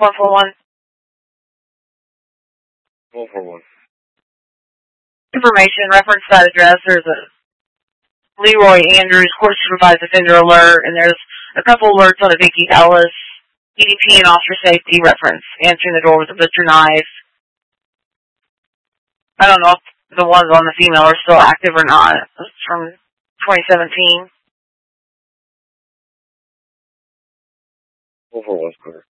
141. 141. Information, reference that address. There's a Leroy Andrews court supervised offender alert, and there's a couple alerts on a Vicki Ellis EDP and officer safety reference, answering the door with a butcher knife. I don't know if the ones on the female are still active or not. It's from 2017. 141's clear.